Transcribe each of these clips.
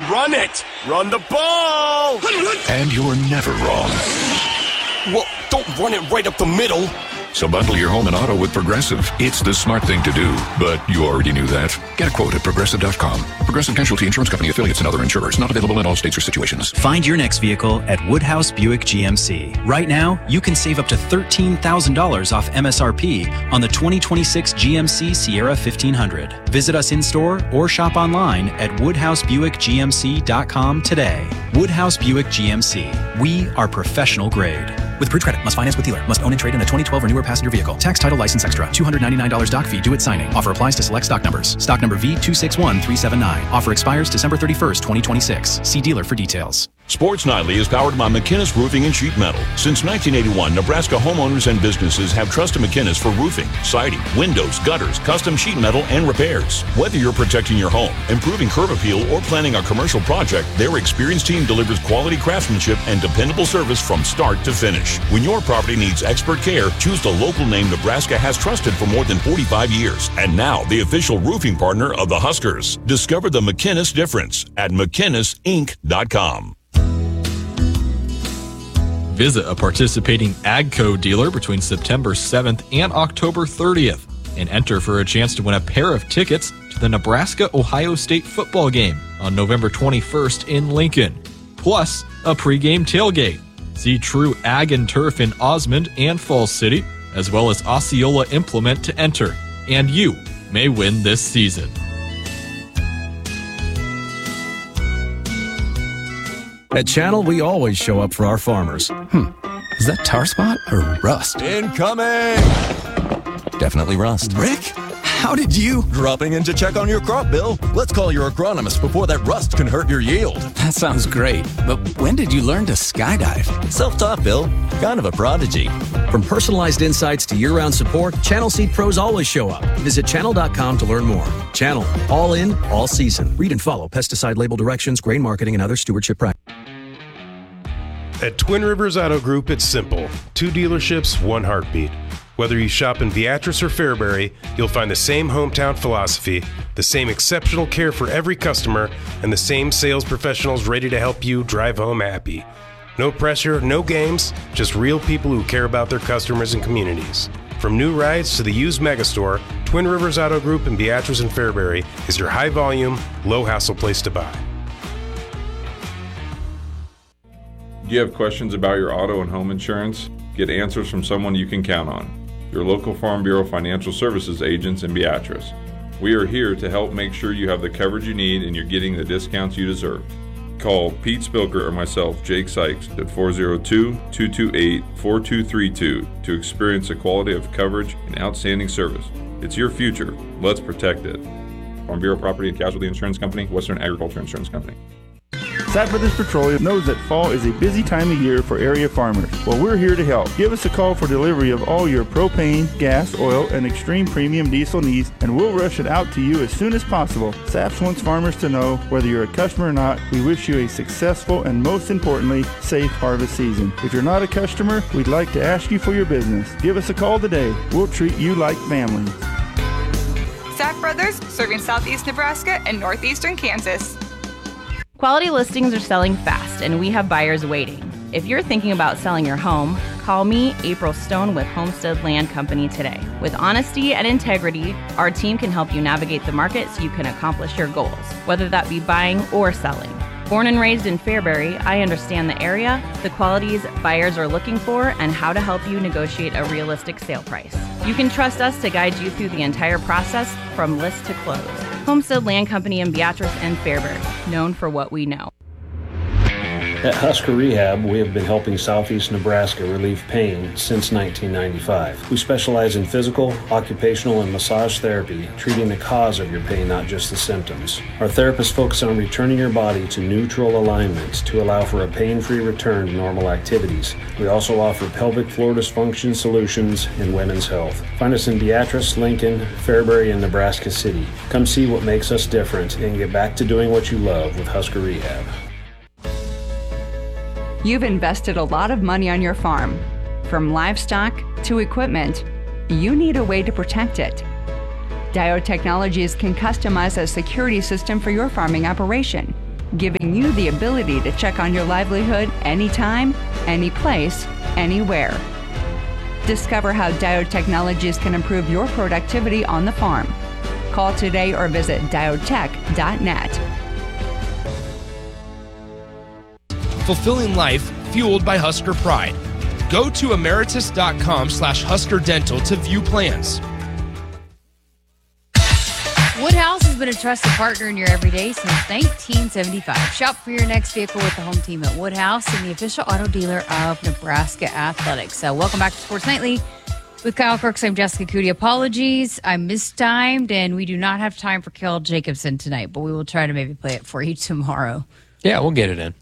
Run it! Run the ball! And you're never wrong. Well, don't run it right up the middle. So bundle your home and auto with Progressive. It's the smart thing to do, but you already knew that. Get a quote at Progressive.com. Progressive Casualty Insurance Company, affiliates, and other insurers. Not available in all states or situations. Find your next vehicle at Woodhouse Buick GMC. Right now, you can save up to $13,000 off MSRP on the 2026 GMC Sierra 1500. Visit us in-store or shop online at WoodhouseBuickGMC.com today. Woodhouse Buick GMC. We are professional grade. With approved credit, must finance with dealer, must own and trade in a 2012 or newer passenger vehicle. Tax, title, license extra. $299 doc fee due at signing. Offer applies to select stock numbers. Stock number V261379. Offer expires December 31st, 2026. See dealer for details. Sports Nightly is powered by McInnes Roofing and Sheet Metal. Since 1981, Nebraska homeowners and businesses have trusted McInnes for roofing, siding, windows, gutters, custom sheet metal, and repairs. Whether you're protecting your home, improving curb appeal, or planning a commercial project, their experienced team delivers quality craftsmanship and dependable service from start to finish. When your property needs expert care, choose the local name Nebraska has trusted for more than 45 years. And now, the official roofing partner of the Huskers. Discover the McInnes difference at McInnesinc.com. Visit a participating AGCO dealer between September 7th and October 30th and enter for a chance to win a pair of tickets to the Nebraska-Ohio State football game on November 21st in Lincoln, plus a pregame tailgate. See True Ag and Turf in Osmond and Falls City, as well as Osceola Implement to enter, and you may win this season. At Channel, we always show up for our farmers. Is that tar spot or rust? Incoming! Definitely rust. Rick? How did you? Dropping in to check on your crop, Bill. Let's call your agronomist before that rust can hurt your yield. That sounds great, but when did you learn to skydive? Self-taught, Bill. Kind of a prodigy. From personalized insights to year-round support, Channel Seed Pros always show up. Visit channel.com to learn more. Channel, all in, all season. Read and follow pesticide label directions, grain marketing, and other stewardship practices. At Twin Rivers Auto Group, it's simple. 2 dealerships, 1 heartbeat. Whether you shop in Beatrice or Fairbury, you'll find the same hometown philosophy, the same exceptional care for every customer, and the same sales professionals ready to help you drive home happy. No pressure, no games, just real people who care about their customers and communities. From new rides to the used megastore, Twin Rivers Auto Group in Beatrice and Fairbury is your high-volume, low-hassle place to buy. Do you have questions about your auto and home insurance? Get answers from someone you can count on. Your local Farm Bureau Financial Services agents in Beatrice. We are here to help make sure you have the coverage you need and you're getting the discounts you deserve. Call Pete Spilker or myself, Jake Sykes, at 402-228-4232 to experience the quality of coverage and outstanding service. It's your future. Let's protect it. Farm Bureau Property and Casualty Insurance Company, Western Agriculture Insurance Company. Sapp Brothers Petroleum knows that fall is a busy time of year for area farmers. Well, we're here to help. Give us a call for delivery of all your propane, gas, oil, and extreme premium diesel needs, and we'll rush it out to you as soon as possible. Sapp wants farmers to know, whether you're a customer or not, we wish you a successful and, most importantly, safe harvest season. If you're not a customer, we'd like to ask you for your business. Give us a call today. We'll treat you like family. Sapp Brothers, serving southeast Nebraska and northeastern Kansas. Quality listings are selling fast, and we have buyers waiting. If you're thinking about selling your home, call me, April Stone, with Homestead Land Company today. With honesty and integrity, our team can help you navigate the market so you can accomplish your goals, whether that be buying or selling. Born and raised in Fairbury, I understand the area, the qualities buyers are looking for, and how to help you negotiate a realistic sale price. You can trust us to guide you through the entire process from list to close. Homestead Land Company in Beatrice and Fairbury, known for what we know. At Husker Rehab, we have been helping Southeast Nebraska relieve pain since 1995. We specialize in physical, occupational, and massage therapy, treating the cause of your pain, not just the symptoms. Our therapists focus on returning your body to neutral alignment to allow for a pain-free return to normal activities. We also offer pelvic floor dysfunction solutions and women's health. Find us in Beatrice, Lincoln, Fairbury, and Nebraska City. Come see what makes us different and get back to doing what you love with Husker Rehab. You've invested a lot of money on your farm. From livestock to equipment, you need a way to protect it. Diode Technologies can customize a security system for your farming operation. giving you the ability to check on your livelihood anytime, any place, anywhere. Discover how Diode Technologies can improve your productivity on the farm. Call today or visit diodetech.net. Fulfilling life fueled by Husker Pride. Go to emeritus.com/Husker Dental to view plans. Woodhouse has been a trusted partner in your everyday since 1975. Shop for your next vehicle with the home team at Woodhouse and the official auto dealer of Nebraska Athletics. So welcome back to Sports Nightly with Kyle Crooks. I'm Jessica Cootie. Apologies, I mistimed, and we do not have time for Kel Jacobson tonight, but we will try to maybe play it for you tomorrow. Yeah, we'll get it in.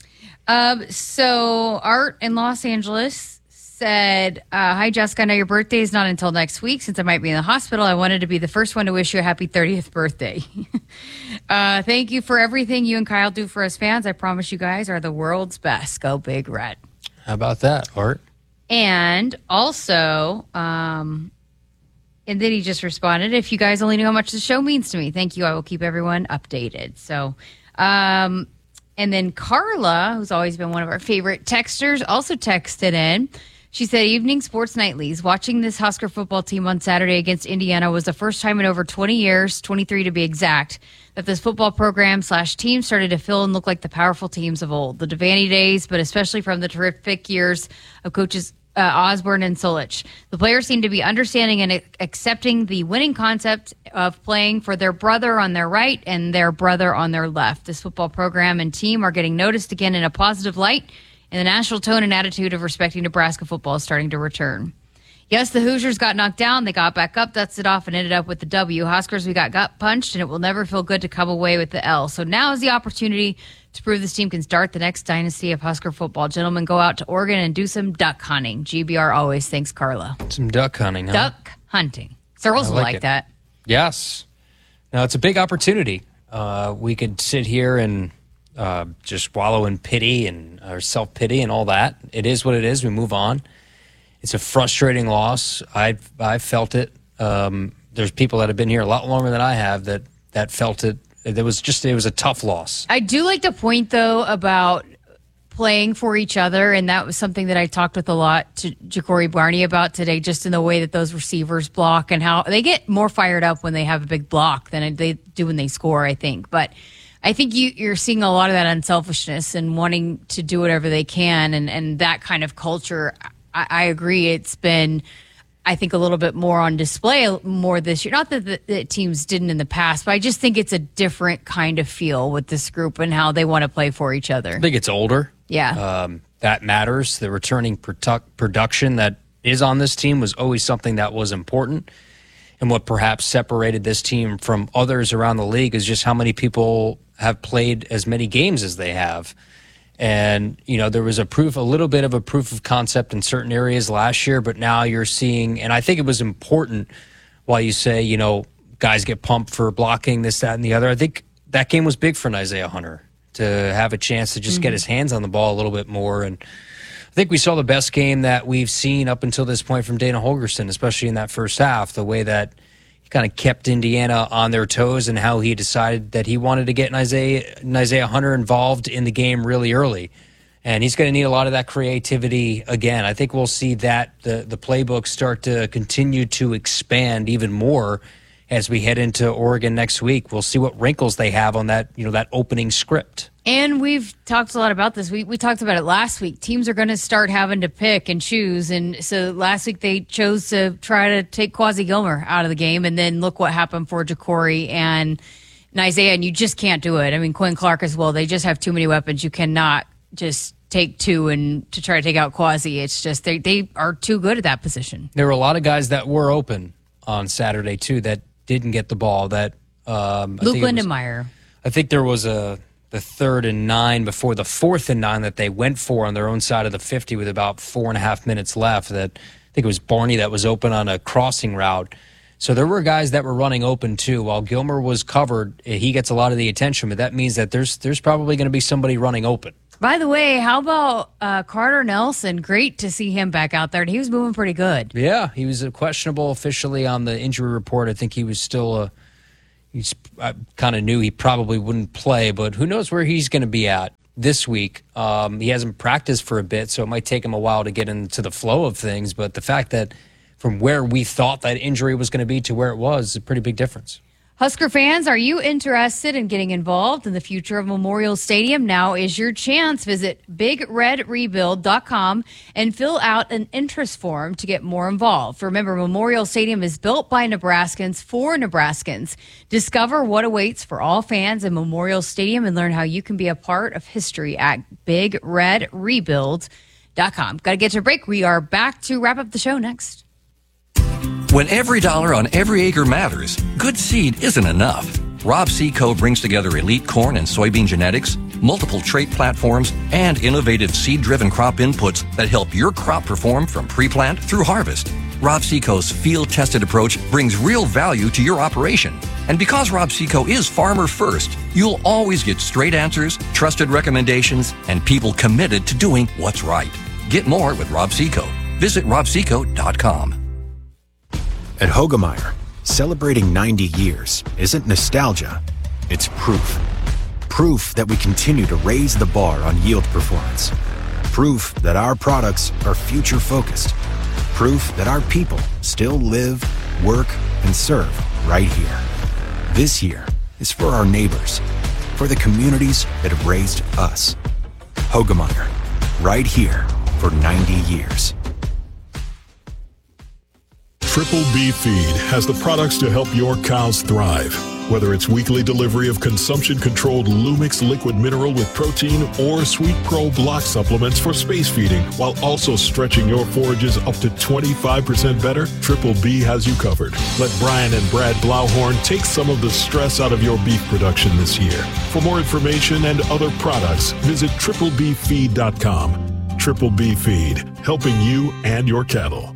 So Art in Los Angeles said, hi, Jessica. I know your birthday is not until next week. Since I might be in the hospital, I wanted to be the first one to wish you a happy 30th birthday. Thank you for everything you and Kyle do for us fans. I promise you guys are the world's best. Go Big Red. How about that, Art? And also, and then he just responded, if you guys only knew how much the show means to me. Thank you. I will keep everyone updated. So, and then Carla, who's always been one of our favorite texters, also texted in. She said, evening sports nightlies. Watching this Husker football team on Saturday against Indiana was the first time in over 20 years, 23 to be exact, that this football program/team started to feel and look like the powerful teams of old. The Devaney days, but especially from the terrific years of coaches Osborne and Solich. The players seem to be understanding and accepting the winning concept of playing for their brother on their right and their brother on their left. This football program and team are getting noticed again in a positive light, and the national tone and attitude of respecting Nebraska football is starting to return. Yes, the Hoosiers got knocked down. They got back up, dusted off, and ended up with the W. Huskers, we got gut punched, and it will never feel good to come away with the L. So now is the opportunity to prove this team can start the next dynasty of Husker football. Gentlemen, go out to Oregon and do some duck hunting. GBR always thanks, Carla. Some duck hunting, huh? Duck hunting. Searles will like that. Yes. Now, it's a big opportunity. We could sit here and just wallow in pity and or self-pity and all that. It is what it is. We move on. It's a frustrating loss. I've felt it. There's people that have been here a lot longer than I have that felt it. It was a tough loss. I do like to point, though, about playing for each other, and that was something that I talked with a lot to Ja'Cory Barney about today, just in the way that those receivers block and how they get more fired up when they have a big block than they do when they score, I think. But I think you're seeing a lot of that unselfishness and wanting to do whatever they can, and that kind of culture. I agree. It's been, I think, a little bit more on display more this year. Not that the teams didn't in the past, but I just think it's a different kind of feel with this group and how they want to play for each other. I think it's older. Yeah. That matters. The returning production that is on this team was always something that was important. And what perhaps separated this team from others around the league is just how many people have played as many games as they have. And, there was a little bit of a proof of concept in certain areas last year, but now you're seeing, and I think it was important while you say, guys get pumped for blocking this, that, and the other. I think that game was big for Isaiah Hunter to have a chance to just get his hands on the ball a little bit more. And I think we saw the best game that we've seen up until this point from Dana Holgorsen, especially in that first half, the way that he kind of kept Indiana on their toes and how he decided that he wanted to get Isaiah Hunter involved in the game really early. And he's going to need a lot of that creativity again. I think we'll see that the playbook start to continue to expand even more as we head into Oregon next week. We'll see what wrinkles they have on that, that opening script. And we've talked a lot about this. We talked about it last week. Teams are going to start having to pick and choose. And so last week they chose to try to take Quasi Gilmer out of the game. And then look what happened for Ja'Cory and Isaiah. And you just can't do it. I mean, Quinn Clark as well. They just have too many weapons. You cannot just take two and to try to take out Quasi. It's just they are too good at that position. There were a lot of guys that were open on Saturday, too, that didn't get the ball. That Luke Lindenmeyer. I think there was the 3rd and 9 before the 4th and 9 that they went for on their own side of the 50 with about 4.5 minutes left. That I think it was Barney that was open on a crossing route. So there were guys that were running open too. While Gilmer was covered, he gets a lot of the attention, but that means that there's probably going to be somebody running open. By the way, how about Carter Nelson? Great to see him back out there. He was moving pretty good. Yeah, he was questionable officially on the injury report. I think he was still I kind of knew he probably wouldn't play, but who knows where he's going to be at this week. He hasn't practiced for a bit, so it might take him a while to get into the flow of things. But the fact that from where we thought that injury was going to be to where it was is a pretty big difference. Husker fans, are you interested in getting involved in the future of Memorial Stadium? Now is your chance. Visit BigRedRebuild.com and fill out an interest form to get more involved. Remember, Memorial Stadium is built by Nebraskans for Nebraskans. Discover what awaits for all fans in Memorial Stadium and learn how you can be a part of history at BigRedRebuild.com. Got to get to a break. We are back to wrap up the show next. When every dollar on every acre matters, good seed isn't enough. Rob Seco brings together elite corn and soybean genetics, multiple trait platforms, and innovative seed-driven crop inputs that help your crop perform from pre-plant through harvest. Rob Seco's field-tested approach brings real value to your operation. And because Rob Seco is farmer first, you'll always get straight answers, trusted recommendations, and people committed to doing what's right. Get more with Rob Seco. Visit robseco.com. At Hoegemeyer, celebrating 90 years isn't nostalgia, it's proof. Proof that we continue to raise the bar on yield performance. Proof that our products are future-focused. Proof that our people still live, work, and serve right here. This year is for our neighbors, for the communities that have raised us. Hoegemeyer, right here for 90 years. Triple B Feed has the products to help your cows thrive. Whether it's weekly delivery of consumption-controlled Lumix liquid mineral with protein or Sweet Pro block supplements for space feeding, while also stretching your forages up to 25% better, Triple B has you covered. Let Brian and Brad Blauhorn take some of the stress out of your beef production this year. For more information and other products, visit triplebfeed.com. Triple B Feed, helping you and your cattle.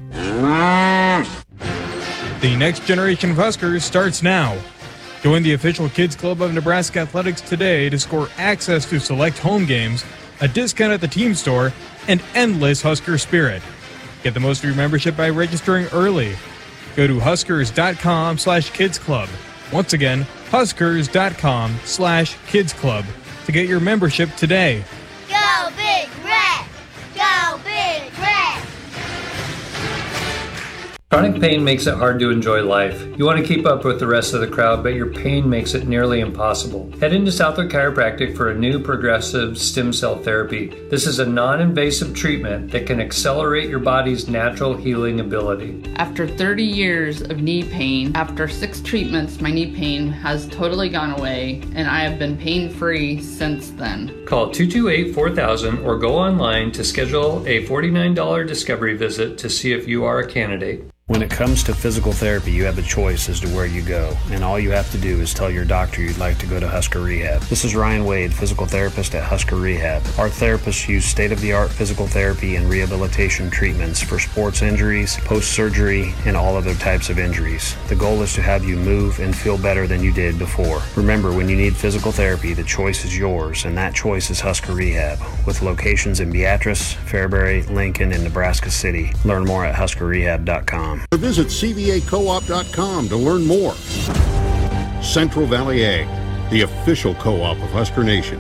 The next generation of Huskers starts now. Join the official Kids Club of Nebraska Athletics today to score access to select home games, a discount at the team store, and endless Husker spirit. Get the most of your membership by registering early. Go to huskers.com/kidsclub. Once again, huskers.com/kidsclub to get your membership today. Go Big Red! Go Big Red! Chronic pain makes it hard to enjoy life. You want to keep up with the rest of the crowd, but your pain makes it nearly impossible. Head into Southwood Chiropractic for a new progressive stem cell therapy. This is a non-invasive treatment that can accelerate your body's natural healing ability. After 30 years of knee pain, after 6 treatments, my knee pain has totally gone away, and I have been pain-free since then. Call 228-4000 or go online to schedule a $49 discovery visit to see if you are a candidate. When it comes to physical therapy, you have a choice as to where you go, and all you have to do is tell your doctor you'd like to go to Husker Rehab. This is Ryan Wade, physical therapist at Husker Rehab. Our therapists use state-of-the-art physical therapy and rehabilitation treatments for sports injuries, post-surgery, and all other types of injuries. The goal is to have you move and feel better than you did before. Remember, when you need physical therapy, the choice is yours, and that choice is Husker Rehab, with locations in Beatrice, Fairbury, Lincoln, and Nebraska City. Learn more at huskerrehab.com. Visit cvacoop.com to learn more. Central Valley Ag, the official co-op of Husker Nation.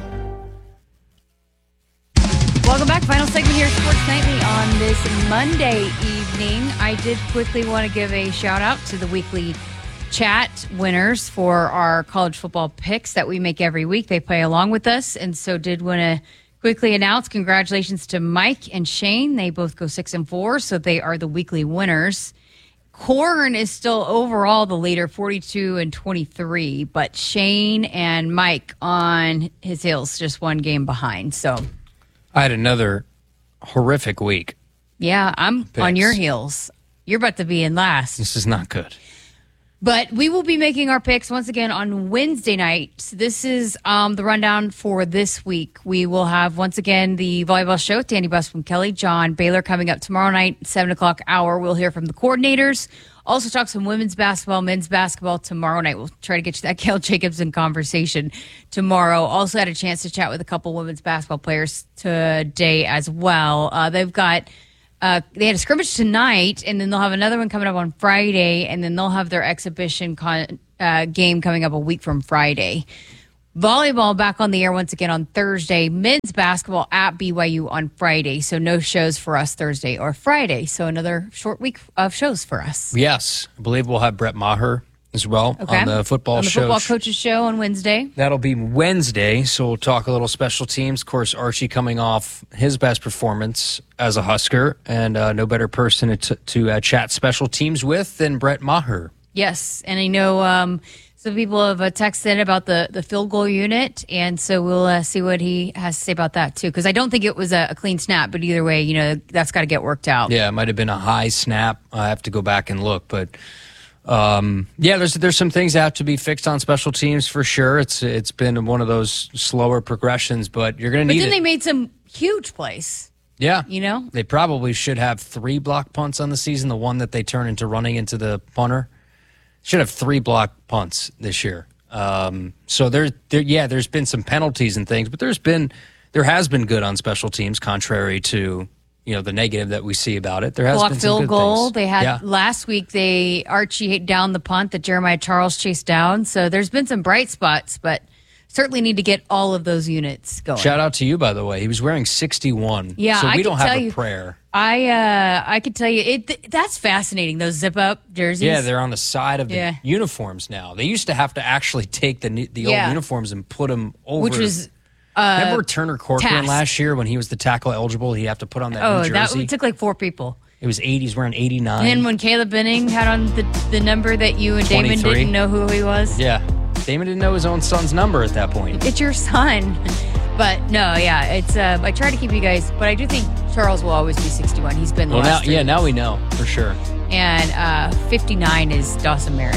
Welcome back. Final segment here, Sports Nightly, on this Monday evening. I did quickly want to give a shout out to the weekly chat winners for our college football picks that we make every week. They play along with us, and so did want to quickly announce congratulations to Mike and Shane. They both go 6-4, so they are the weekly winners. Corn is still overall the leader, 42-23, but Shane and Mike on his heels, just one game behind. So I had another horrific week. Yeah, I'm on your heels. You're about to be in last. This is not good. But we will be making our picks once again on Wednesday night. This is the rundown for this week. We will have, once again, the volleyball show with Danny Busman, Kelly John Baylor coming up tomorrow night, 7 o'clock hour. We'll hear from the coordinators. Also talk some women's basketball, men's basketball tomorrow night. We'll try to get you that Gail Jacobson conversation tomorrow. Also had a chance to chat with a couple women's basketball players today as well. They've got... they had a scrimmage tonight, and then they'll have another one coming up on Friday, and then they'll have their exhibition game coming up a week from Friday. Volleyball back on the air once again on Thursday. Men's basketball at BYU on Friday. So no shows for us Thursday or Friday. So another short week of shows for us. Yes. I believe we'll have Brett Maher as well on the football show. Football coaches show on Wednesday. That'll be Wednesday. So we'll talk a little special teams. Of course, Archie coming off his best performance as a Husker. And no better person to chat special teams with than Brett Maher. Yes. And I know some people have texted about the field goal unit, and so we'll see what he has to say about that, too, because I don't think it was a clean snap, but either way, that's got to get worked out. Yeah, it might have been a high snap. I have to go back and look, but there's some things that have to be fixed on special teams for sure. It's been one of those slower progressions, but you're going to need it. But then they made some huge plays. Yeah. They probably should have 3 block punts on the season, the one that they turn into running into the punter. Should have 3 block punts this year. So there's been some penalties and things, but there has been good on special teams, contrary to the negative that we see about it. There has block been field some good goal. things. They had last week. Archie hit down the punt that Jeremiah Charles chased down. So there's been some bright spots, but certainly need to get all of those units going. Shout out to you, by the way. He was wearing 61. Yeah, so we don't have a prayer. I could tell you that's fascinating. Those zip up jerseys. Yeah, they're on the side of the uniforms now. They used to have to actually take the old uniforms and put them over. Which was remember Turner Corcoran last year when he was the tackle eligible? He'd have to put on that new jersey. That took like 4 people. It was 80. He's wearing 89. And when Caleb Benning had on the number that you and Damon 23. didn't know who he was. Yeah, Damon didn't know his own son's number at that point. It's your son. But no, it's I try to keep you guys, but I do think Charles will always be 61. He's been the last three. Now we know for sure. And 59 is Dawson Merritt.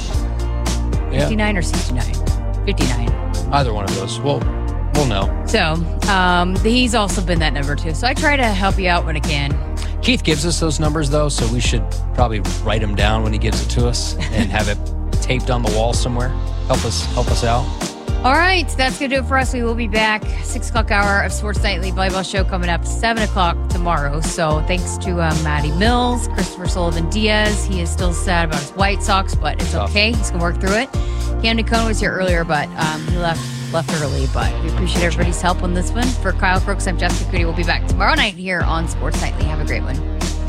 59 or 69? 59. Either one of those. We'll know. So he's also been that number too. So I try to help you out when I can. Keith gives us those numbers though, so we should probably write them down when he gives it to us and have it taped on the wall somewhere. Help us out. All right, that's going to do it for us. We will be back. 6 o'clock hour of Sports Nightly volleyball show coming up 7 o'clock tomorrow. So thanks to Maddie Mills, Christopher Sullivan Diaz. He is still sad about his White Sox, but it's okay. He's going to work through it. Camden Cohn was here earlier, but he left early. But we appreciate everybody's help on this one. For Kyle Crooks, I'm Jessica Cootie. We'll be back tomorrow night here on Sports Nightly. Have a great one.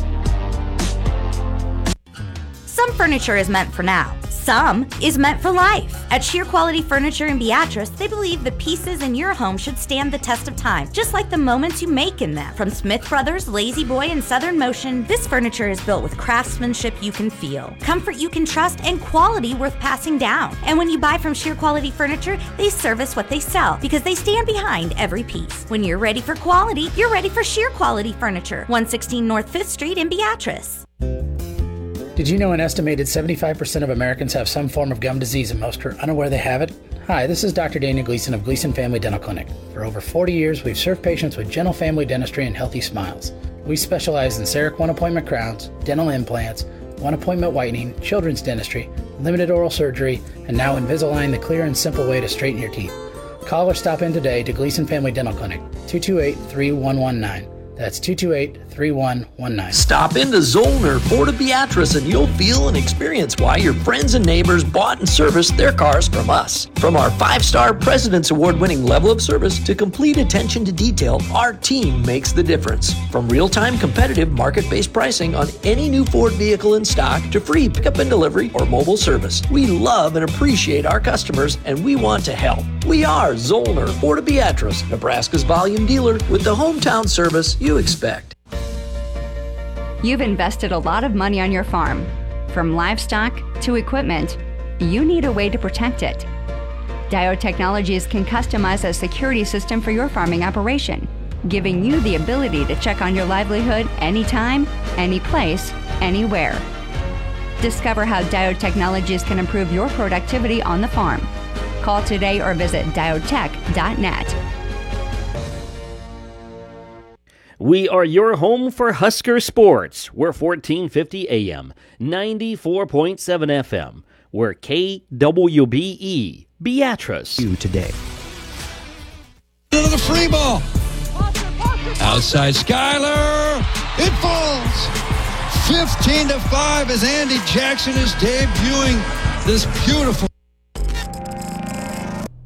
Some furniture is meant for now. Some is meant for life. At Sheer Quality Furniture in Beatrice, they believe the pieces in your home should stand the test of time, just like the moments you make in them. From Smith Brothers, Lazy Boy, and Southern Motion, this furniture is built with craftsmanship you can feel, comfort you can trust, and quality worth passing down. And when you buy from Sheer Quality Furniture, they service what they sell because they stand behind every piece. When you're ready for quality, you're ready for Sheer Quality Furniture. 116 North 5th Street in Beatrice. Did you know an estimated 75% of Americans have some form of gum disease and most are unaware they have it? Hi, this is Dr. Daniel Gleason of Gleason Family Dental Clinic. For over 40 years, we've served patients with gentle family dentistry and healthy smiles. We specialize in CEREC one-appointment crowns, dental implants, one-appointment whitening, children's dentistry, limited oral surgery, and now Invisalign, the clear and simple way to straighten your teeth. Call or stop in today to Gleason Family Dental Clinic, 228-3119. That's 228-3119. Stop into Zollner Ford of Beatrice and you'll feel and experience why your friends and neighbors bought and serviced their cars from us. From our 5-star President's Award-winning level of service to complete attention to detail, our team makes the difference. From real-time competitive market-based pricing on any new Ford vehicle in stock to free pickup and delivery or mobile service, we love and appreciate our customers and we want to help. We are Zollner Ford of Beatrice, Nebraska's volume dealer with the hometown service you expect. You've invested a lot of money on your farm. From livestock to equipment, you need a way to protect it. Diode Technologies can customize a security system for your farming operation, giving you the ability to check on your livelihood anytime, any place, anywhere. Discover how Diode Technologies can improve your productivity on the farm. Call today or visit diodetech.net. We are your home for Husker sports. We're 1450 AM, 94.7 FM. We're KWBE, Beatrice. You today. To the free ball. Outside Skyler. It falls. 15-5 as Andy Jackson is debuting this beautiful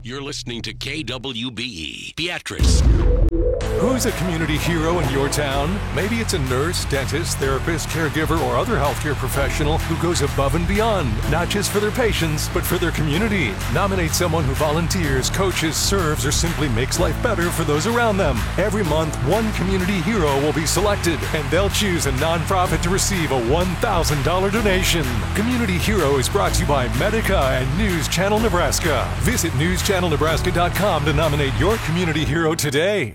You're listening to KWBE, Beatrice. Who's a community hero in your town? Maybe it's a nurse, dentist, therapist, caregiver, or other healthcare professional who goes above and beyond, not just for their patients, but for their community. Nominate someone who volunteers, coaches, serves, or simply makes life better for those around them. Every month, one community hero will be selected, and they'll choose a nonprofit to receive a $1,000 donation. Community Hero is brought to you by Medica and News Channel Nebraska. Visit newschannelnebraska.com to nominate your community hero today.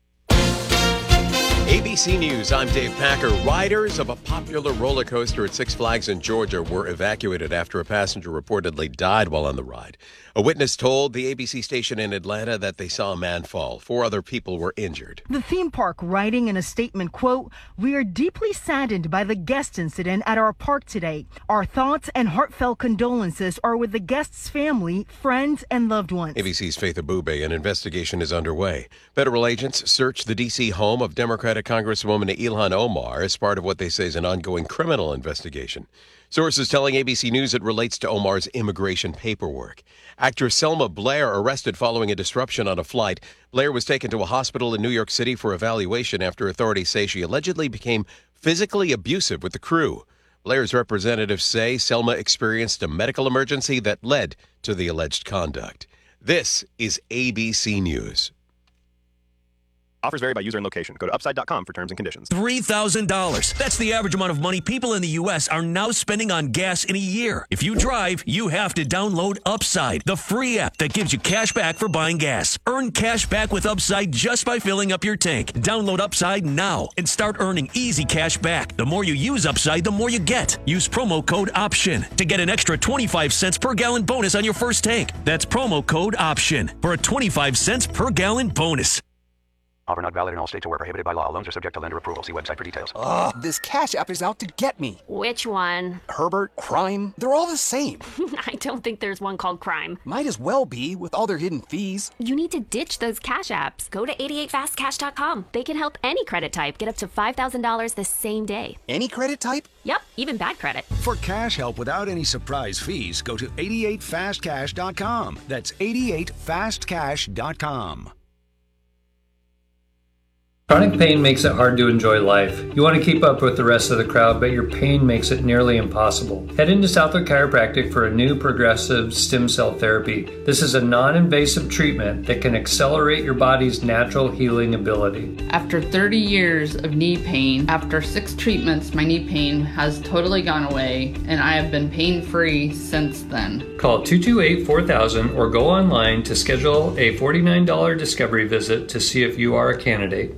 ABC News, I'm Dave Packer. Riders of a popular roller coaster at Six Flags in Georgia were evacuated after a passenger reportedly died while on the ride. A witness told the ABC station in Atlanta that they saw a man fall. 4 other people were injured. The theme park writing in a statement, quote, "We are deeply saddened by the guest incident at our park today. Our thoughts and heartfelt condolences are with the guest's family, friends, and loved ones." ABC's Faith Abube, an investigation is underway. Federal agents searched the D.C. home of Democratic Congresswoman Ilhan Omar as part of what they say is an ongoing criminal investigation. Sources telling ABC News it relates to Omar's immigration paperwork. Actress Selma Blair arrested following a disruption on a flight. Blair was taken to a hospital in New York City for evaluation after authorities say she allegedly became physically abusive with the crew. Blair's representatives say Selma experienced a medical emergency that led to the alleged conduct. This is ABC News. Offers vary by user and location. Go to upside.com for terms and conditions. $3,000. That's the average amount of money people in the U.S. are now spending on gas in a year. If you drive, you have to download Upside, the free app that gives you cash back for buying gas. Earn cash back with Upside just by filling up your tank. Download Upside now and start earning easy cash back. The more you use Upside, the more you get. Use promo code OPTION to get an extra 25 cents per gallon bonus on your first tank. That's promo code OPTION for a 25 cents per gallon bonus. Offer not valid in all states or where prohibited by law. Loans are subject to lender approval. See website for details. Ugh, this Cash App is out to get me. Which one? Herbert, Crime, they're all the same. I don't think there's one called Crime. Might as well be with all their hidden fees. You need to ditch those Cash Apps. Go to 88fastcash.com. They can help any credit type get up to $5,000 the same day. Any credit type? Yep, even bad credit. For cash help without any surprise fees, go to 88fastcash.com. That's 88fastcash.com. Chronic pain makes it hard to enjoy life. You want to keep up with the rest of the crowd, but your pain makes it nearly impossible. Head into Southwood Chiropractic for a new progressive stem cell therapy. This is a non-invasive treatment that can accelerate your body's natural healing ability. After 30 years of knee pain, after 6 treatments, my knee pain has totally gone away, and I have been pain-free since then. Call 228-4000 or go online to schedule a $49 discovery visit to see if you are a candidate.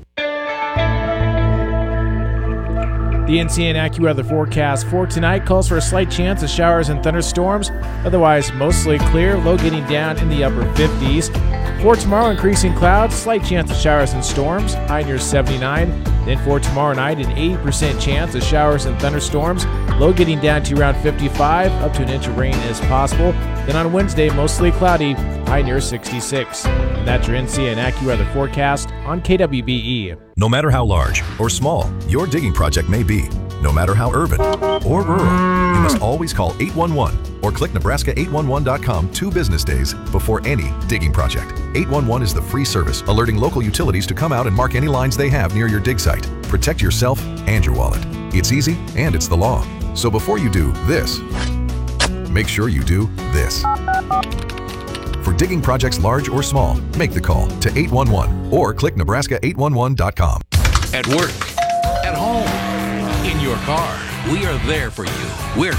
The NCN AccuWeather forecast for tonight calls for a slight chance of showers and thunderstorms. Otherwise, mostly clear, low getting down in the upper 50s. For tomorrow, increasing clouds, slight chance of showers and storms, high near 79. Then for tomorrow night, an 80% chance of showers and thunderstorms, low getting down to around 55, up to an inch of rain is possible. Then on Wednesday, mostly cloudy, high near 66. And that's your NCN AccuWeather forecast on KWBE. No matter how large or small your digging project may be, no matter how urban or rural, you must always call 811 or click Nebraska811.com 2 business days before any digging project. 811 is the free service alerting local utilities to come out and mark any lines they have near your dig site. Protect yourself and your wallet. It's easy and it's the law. So before you do this, make sure you do this. For digging projects large or small, make the call to 811 or click Nebraska811.com. At work, at home, in your car, we are there for you. We're